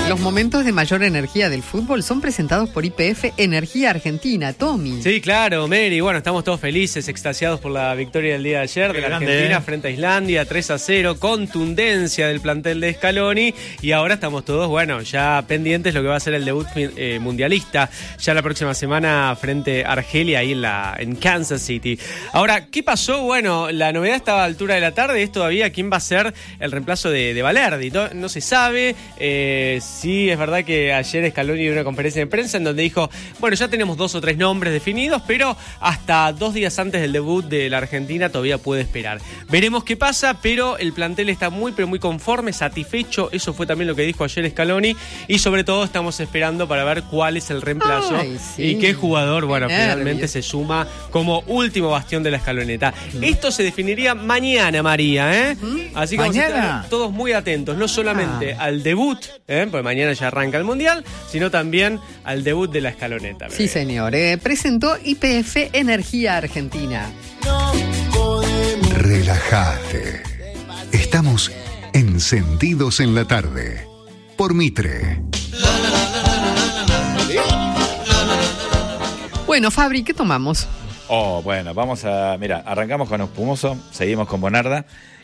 Los momentos de mayor energía del fútbol son presentados por YPF Energía Argentina. Tommy. Sí, claro, Mary. Bueno, estamos todos felices, extasiados por la victoria del día de ayer de la Argentina frente a Islandia, 3-0, contundencia del plantel de Scaloni. Y ahora estamos todos, bueno, ya pendientes de lo que va a ser el debut mundialista ya la próxima semana frente a Argelia ahí en Kansas City. Ahora, ¿qué pasó? Bueno, la novedad estaba a altura de la tarde, es todavía quién va a ser el reemplazo de Balerdi. No se sabe. Sí, es verdad que ayer Scaloni dio una conferencia de prensa en donde dijo, bueno, ya tenemos 2 o 3 nombres definidos, pero hasta 2 días antes del debut de la Argentina todavía puede esperar. Veremos qué pasa, pero el plantel está muy, pero muy conforme, satisfecho. Eso fue también lo que dijo ayer Scaloni. Y sobre todo estamos esperando para ver cuál es el reemplazo y qué jugador, bueno, finalmente se suma como último bastión de la escaloneta. Esto se definiría mañana, María, ¿eh? Así que vamos a estar todos muy atentos, no solamente al debut, pues mañana ya arranca el Mundial, sino también al debut de la escaloneta. Bebé. Sí, señor. Presentó YPF Energía Argentina. Relájate. Estamos encendidos en la tarde. Por Mitre. Bueno, Fabri, ¿qué tomamos? Bueno, mira, arrancamos con espumoso, seguimos con Bonarda.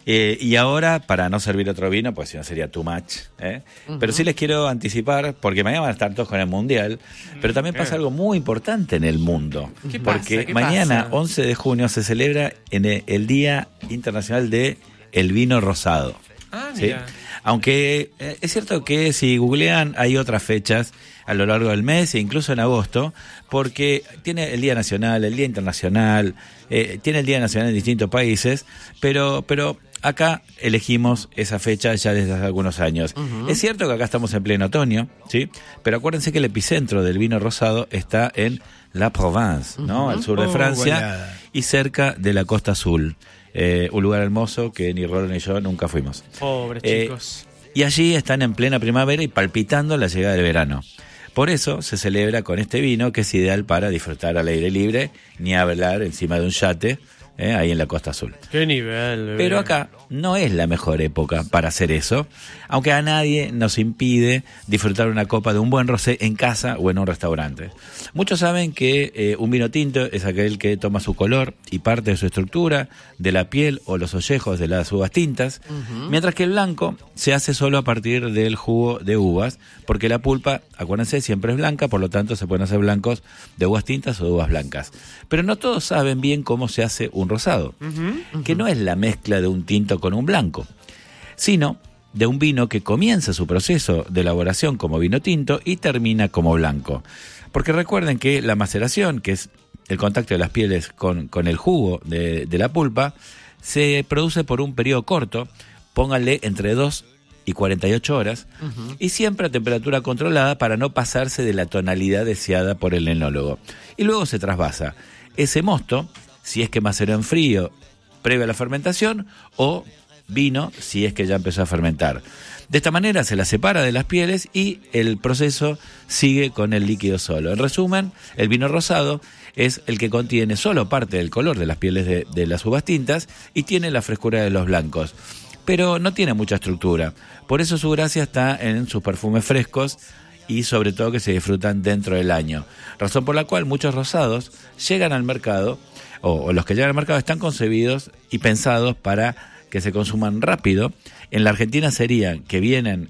Y ahora, para no servir otro vino, pues si no sería too much, pero sí les quiero anticipar, porque mañana van a estar todos con el Mundial, pero también pasa algo muy importante en el mundo. Porque mañana, 11 de junio, se celebra el Día Internacional de el Vino Rosado. ¿Sí? Aunque es cierto que si googlean hay otras fechas a lo largo del mes e incluso en agosto, porque tiene el Día Nacional, el Día Internacional, tiene el Día Nacional en distintos países, pero acá elegimos esa fecha ya desde hace algunos años. Es cierto que acá estamos en pleno otoño, ¿sí? Pero acuérdense que el epicentro del vino rosado está en La Provence, ¿no? Al sur de Francia y cerca de la Costa Azul. Un lugar hermoso que ni Rolo ni yo nunca fuimos. Pobres chicos. Y allí están en plena primavera y palpitando la llegada del verano. Por eso se celebra con este vino que es ideal para disfrutar al aire libre, ni hablar encima de un yate, ahí en la Costa Azul. ¡Qué nivel! Bebé. Pero acá no es la mejor época para hacer eso, aunque a nadie nos impide disfrutar una copa de un buen rosé en casa o en un restaurante. Muchos saben que un vino tinto es aquel que toma su color y parte de su estructura, de la piel o los ollejos de las uvas tintas, mientras que el blanco se hace solo a partir del jugo de uvas, porque la pulpa, acuérdense, siempre es blanca, por lo tanto se pueden hacer blancos de uvas tintas o de uvas blancas. Pero no todos saben bien cómo se hace un rosado, que no es la mezcla de un tinto con un blanco, sino de un vino que comienza su proceso de elaboración como vino tinto y termina como blanco. Porque recuerden que la maceración, que es el contacto de las pieles con el jugo de la pulpa, se produce por un periodo corto, pónganle entre 2 y 48 horas, y siempre a temperatura controlada para no pasarse de la tonalidad deseada por el enólogo. Y luego se trasvasa ese mosto, si es que maceró en frío previo a la fermentación, o vino si es que ya empezó a fermentar. De esta manera se la separa de las pieles y el proceso sigue con el líquido solo. En resumen, el vino rosado es el que contiene solo parte del color de las pieles de las uvas tintas y tiene la frescura de los blancos, pero no tiene mucha estructura. Por eso su gracia está en sus perfumes frescos y sobre todo que se disfrutan dentro del año. Razón por la cual muchos rosados llegan al mercado, o los que llegan al mercado están concebidos y pensados para que se consuman rápido. En la Argentina serían que vienen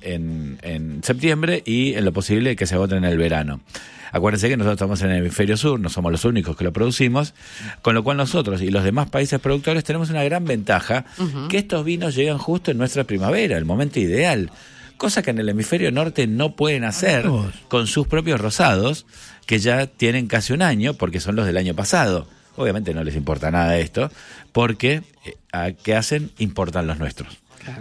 en septiembre y en lo posible que se agoten en el verano. Acuérdense que nosotros estamos en el hemisferio sur, no somos los únicos que lo producimos, con lo cual nosotros y los demás países productores tenemos una gran ventaja, que estos vinos llegan justo en nuestra primavera, el momento ideal. Cosa que en el hemisferio norte no pueden hacer con sus propios rosados, que ya tienen casi un año, porque son los del año pasado. Obviamente no les importa nada esto, porque ¿qué hacen? Importan los nuestros,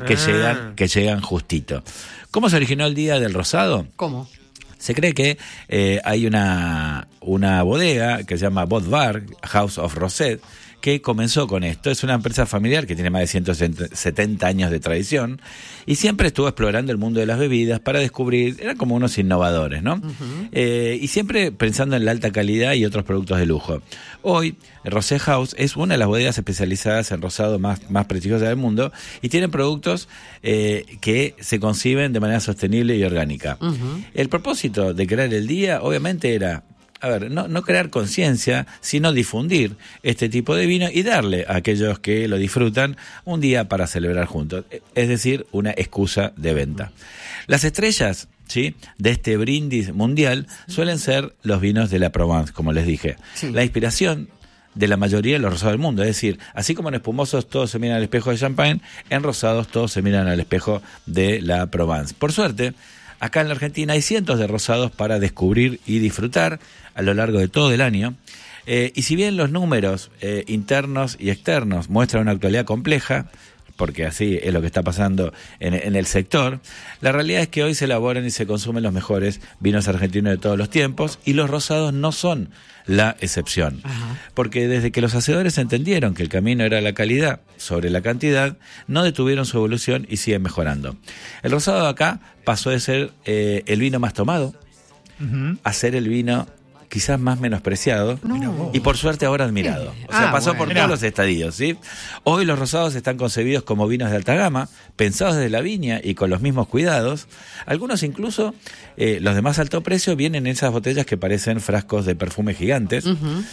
que llegan justito. ¿Cómo se originó el Día del Rosado? ¿Cómo? Se cree que hay una bodega que se llama Bot Bar, House of Rosé, que comenzó con esto. Es una empresa familiar que tiene más de 170 años de tradición y siempre estuvo explorando el mundo de las bebidas para descubrir, eran como unos innovadores, ¿no? Y siempre pensando en la alta calidad y otros productos de lujo. Hoy, Rosé House es una de las bodegas especializadas en rosado más prestigiosas del mundo y tienen productos que se conciben de manera sostenible y orgánica. El propósito de crear el día, obviamente, era no crear conciencia, sino difundir este tipo de vino y darle a aquellos que lo disfrutan un día para celebrar juntos. Es decir, una excusa de venta. Las estrellas, ¿sí?, de este brindis mundial suelen ser los vinos de la Provence, como les dije. Sí. La inspiración de la mayoría de los rosados del mundo. Es decir, así como en espumosos todos se miran al espejo de champagne, en rosados todos se miran al espejo de la Provence. Por suerte, acá en la Argentina hay cientos de rosados para descubrir y disfrutar a lo largo de todo el año. Y si bien los números internos y externos muestran una actualidad compleja, porque así es lo que está pasando en el sector, la realidad es que hoy se elaboran y se consumen los mejores vinos argentinos de todos los tiempos y los rosados no son la excepción. Ajá. Porque desde que los hacedores entendieron que el camino era la calidad sobre la cantidad, no detuvieron su evolución y siguen mejorando. El rosado de acá pasó de ser el vino más tomado a ser el vino quizás más menospreciado y por suerte ahora admirado. O sea, pasó por todos los estadios, ¿sí? Hoy los rosados están concebidos como vinos de alta gama, pensados desde la viña y con los mismos cuidados. Algunos incluso, los de más alto precio, vienen en esas botellas que parecen frascos de perfume gigantes.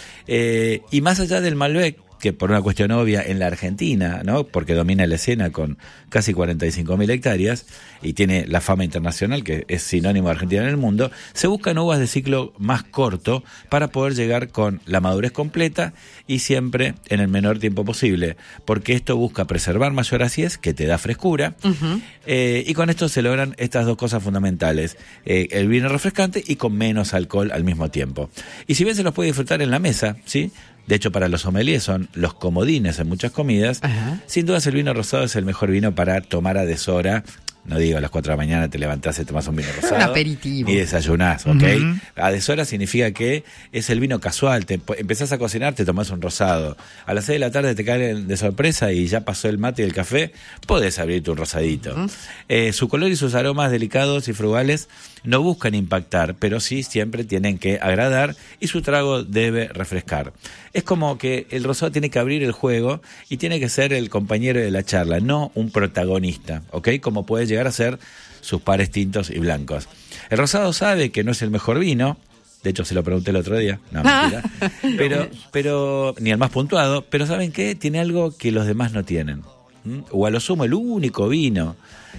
Y más allá del Malbec, que por una cuestión obvia en la Argentina, ¿no?, porque domina la escena con casi 45.000 hectáreas y tiene la fama internacional, que es sinónimo de Argentina en el mundo, se buscan uvas de ciclo más corto para poder llegar con la madurez completa y siempre en el menor tiempo posible, porque esto busca preservar mayor acidez, que te da frescura, y con esto se logran estas dos cosas fundamentales, el vino refrescante y con menos alcohol al mismo tiempo. Y si bien se los puede disfrutar en la mesa, ¿sí?, de hecho, para los sommeliers son los comodines en muchas comidas. Sin dudas el vino rosado es el mejor vino para tomar a deshora. No digo a las 4 de la mañana te levantás y tomás un vino rosado. Un aperitivo. Y desayunás, ¿ok? A deshora significa que es el vino casual. Empezás a cocinar, te tomás un rosado. A las 6 de la tarde te caen de sorpresa y ya pasó el mate y el café, podés abrirte un rosadito. Su color y sus aromas delicados y frugales no buscan impactar, pero sí siempre tienen que agradar y su trago debe refrescar. Es como que el rosado tiene que abrir el juego y tiene que ser el compañero de la charla, no un protagonista, ¿ok? Como puede llegar a ser sus pares tintos y blancos. El rosado sabe que no es el mejor vino, de hecho se lo pregunté el otro día, no, mentira, pero ni el más puntuado, pero ¿saben qué? Tiene algo que los demás no tienen, o a lo sumo el único vino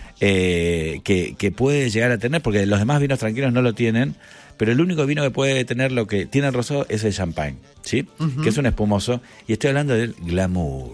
que puede llegar a tener, porque los demás vinos tranquilos no lo tienen, pero el único vino que puede tener lo que tiene el rosado es el champagne, ¿sí? Que es un espumoso, y estoy hablando del glamour.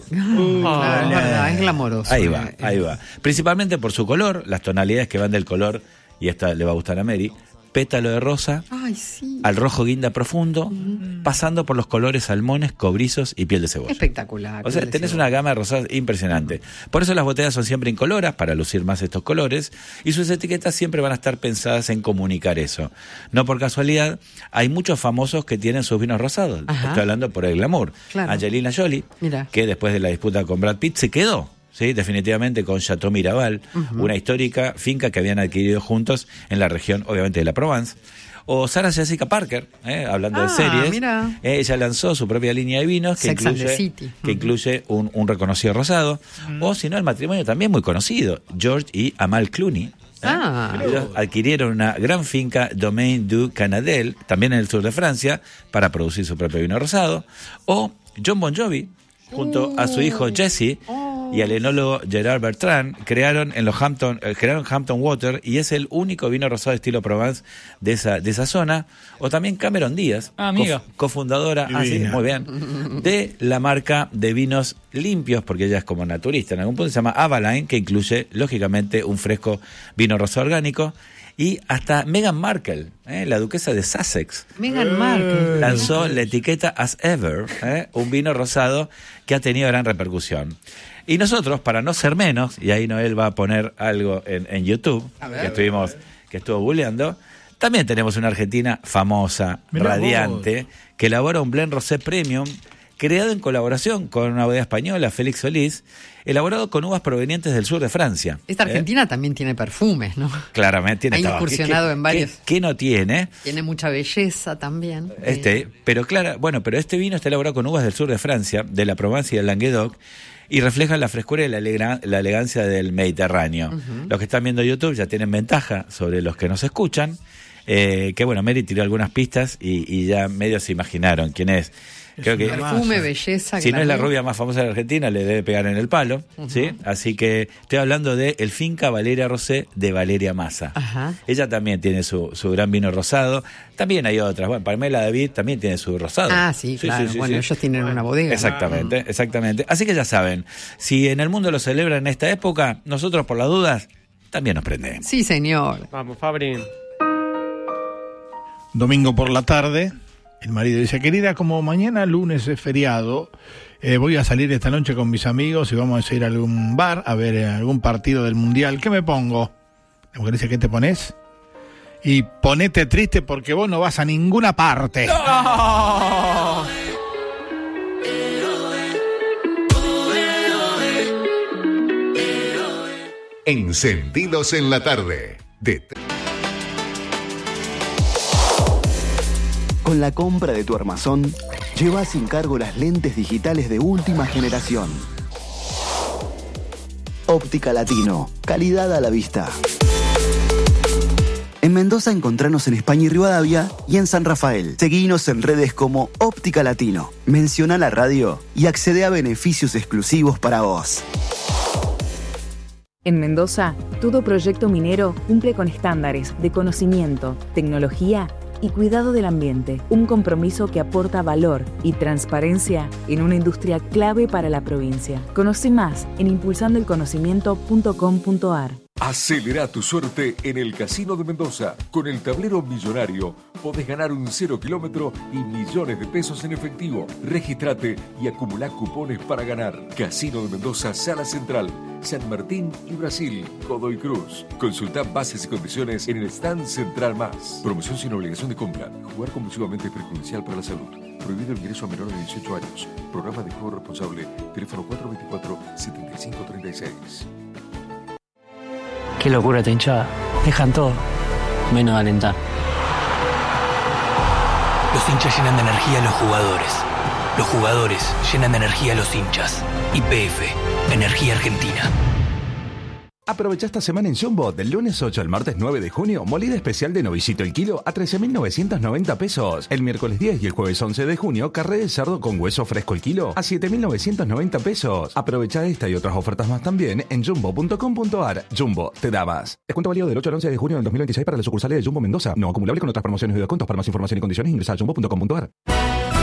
Es glamoroso. Ahí va. Principalmente por su color, las tonalidades que van del color, y esta le va a gustar a Mary, pétalo de rosa, al rojo guinda profundo, pasando por los colores salmones, cobrizos y piel de cebolla. Espectacular. O sea, tenés una gama de rosados impresionante. Por eso las botellas son siempre incoloras, para lucir más estos colores, y sus etiquetas siempre van a estar pensadas en comunicar eso. No por casualidad, hay muchos famosos que tienen sus vinos rosados. Estoy hablando por el glamour. Claro. Angelina Jolie, que después de la disputa con Brad Pitt se quedó, sí, definitivamente con Chateau Miraval, una histórica finca que habían adquirido juntos en la región, obviamente, de la Provence. O Sarah Jessica Parker, hablando de series, ella lanzó su propia línea de vinos que incluye un reconocido rosado, o si no, el matrimonio también muy conocido, George y Amal Clooney. Ellos adquirieron una gran finca, Domaine du Canadel, también en el sur de Francia, para producir su propio vino rosado. O John Bon Jovi, junto a su hijo Jesse y al enólogo Gerard Bertrand, crearon Hampton Water, y es el único vino rosado de estilo Provence de esa zona. O también Cameron Díaz, cofundadora muy bien, de la marca de vinos limpios, porque ella es como naturista en algún punto, se llama Avaline, que incluye lógicamente un fresco vino rosado orgánico. Y hasta Meghan Markle, la duquesa de Sussex, lanzó la etiqueta As Ever, un vino rosado que ha tenido gran repercusión. Y nosotros, para no ser menos, y ahí Noel va a poner algo en YouTube, que estuvo googleando, también tenemos una argentina famosa, radiante, que elabora un blend rosé premium creado en colaboración con una bodega española, Félix Solís, elaborado con uvas provenientes del sur de Francia. Esta Argentina también tiene perfumes, ¿no? Claramente tiene tabaco. Ha incursionado en varios. ¿Qué no tiene? Tiene mucha belleza también. Pero este vino está elaborado con uvas del sur de Francia, de la Provence y del Languedoc, y refleja la frescura y la elegancia del Mediterráneo. Uh-huh. Los que están viendo YouTube ya tienen ventaja sobre los que nos escuchan. Mary tiró algunas pistas y ya medio se imaginaron quién es. Creo que perfume, belleza. Si no es la rubia más famosa de la Argentina, le debe pegar en el palo. Uh-huh. ¿Sí? Así que estoy hablando de el Finca Valeria Rosé de Valeria Massa. Uh-huh. Ella también tiene su gran vino rosado. También hay otras. Bueno, Pamela David también tiene su rosado. Ah, sí, claro. Sí, ellos tienen una bodega. Exactamente. Así que ya saben, si en el mundo lo celebran en esta época, nosotros por las dudas también nos prendemos. Sí, señor. Vamos, Fabri. Domingo por la tarde, el marido dice: querida, como mañana lunes es feriado, voy a salir esta noche con mis amigos y vamos a ir a algún bar a ver algún partido del Mundial. ¿Qué me pongo? La mujer dice: ¿qué te pones? Y ponete triste porque vos no vas a ninguna parte. ¡No! Encendidos en la tarde. Con la compra de tu armazón, lleva sin cargo las lentes digitales de última generación. Óptica Latino, calidad a la vista. En Mendoza encontranos en España y Rivadavia y en San Rafael. Seguinos en redes como Óptica Latino. Menciona la radio y accede a beneficios exclusivos para vos. En Mendoza, todo proyecto minero cumple con estándares de conocimiento, tecnología y cuidado del ambiente, un compromiso que aporta valor y transparencia en una industria clave para la provincia. Conoce más en impulsandoelconocimiento.com.ar. Acelera tu suerte en el Casino de Mendoza. Con el tablero millonario podés ganar un 0 kilómetro y millones de pesos en efectivo. Regístrate y acumulá cupones para ganar. Casino de Mendoza, Sala Central, San Martín y Brasil, Godoy Cruz. Consulta bases y condiciones en el stand Central Más. Promoción sin obligación de compra. Jugar compulsivamente es perjudicial para la salud. Prohibido el ingreso a menores de 18 años. Programa de juego responsable. Teléfono 424-7536. Qué locura esta hinchada. Dejan todo, menos de alentar. Los hinchas llenan de energía a los jugadores. Los jugadores llenan de energía a los hinchas. YPF, Energía Argentina. Aprovecha esta semana en Jumbo, del lunes 8 al martes 9 de junio, molida especial de novicito el kilo a 13.990 pesos. El miércoles 10 y el jueves 11 de junio, carré de cerdo con hueso fresco el kilo a 7.990 pesos. Aprovecha esta y otras ofertas más también en jumbo.com.ar. Jumbo, te da más. Descuento válido del 8 al 11 de junio del 2026 para las sucursales de Jumbo Mendoza. No acumulable con otras promociones y descuentos. Para más información y condiciones ingresa a jumbo.com.ar.